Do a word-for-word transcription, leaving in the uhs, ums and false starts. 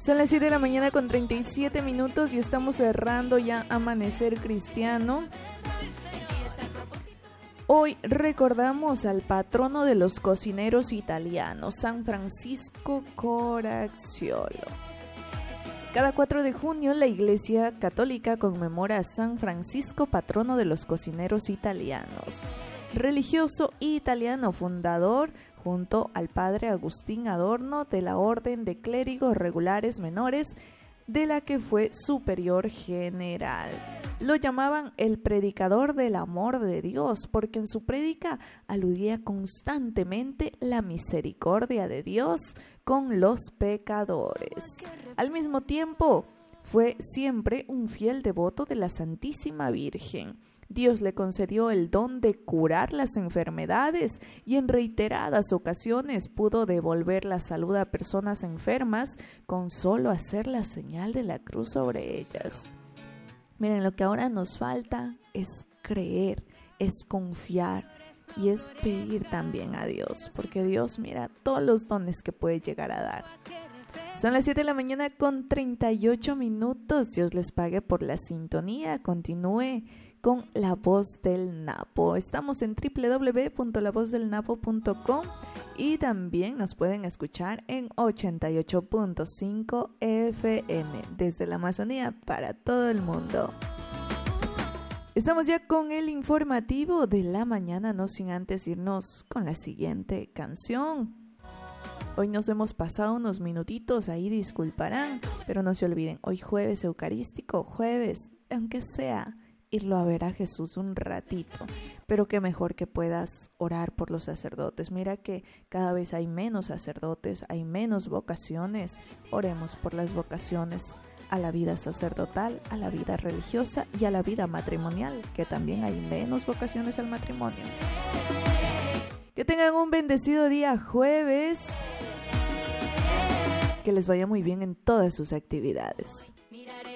Son las siete de la mañana con treinta y siete minutos y estamos cerrando ya Amanecer Cristiano. Hoy recordamos al patrono de los cocineros italianos, San Francisco Corazzolo. Cada cuatro de junio la Iglesia Católica conmemora a San Francisco, patrono de los cocineros italianos. Religioso italiano fundador, junto al padre Agustín Adorno, de la Orden de Clérigos Regulares Menores, de la que fue superior general. Lo llamaban el predicador del amor de Dios, porque en su prédica aludía constantemente la misericordia de Dios con los pecadores. Al mismo tiempo, fue siempre un fiel devoto de la Santísima Virgen. Dios le concedió el don de curar las enfermedades y en reiteradas ocasiones pudo devolver la salud a personas enfermas con solo hacer la señal de la cruz sobre ellas. Miren, lo que ahora nos falta es creer, es confiar y es pedir también a Dios, porque Dios mira todos los dones que puede llegar a dar. Son las siete de la mañana con treinta y ocho minutos. Dios les pague por la sintonía. Continúe con La Voz del Napo. Estamos en doble u doble u doble u punto la voz del napo punto com y también nos pueden escuchar en ochenta y ocho punto cinco F M desde la Amazonía para todo el mundo. Estamos ya con el informativo de la mañana, no sin antes irnos con la siguiente canción. Hoy nos hemos pasado unos minutitos, ahí disculparán, pero no se olviden, hoy jueves eucarístico, jueves, aunque sea irlo a ver a Jesús un ratito, pero qué mejor que puedas orar por los sacerdotes. Mira que cada vez hay menos sacerdotes, hay menos vocaciones. Oremos por las vocaciones a la vida sacerdotal, a la vida religiosa y a la vida matrimonial, que también hay menos vocaciones al matrimonio. Que tengan un bendecido día jueves, que les vaya muy bien en todas sus actividades.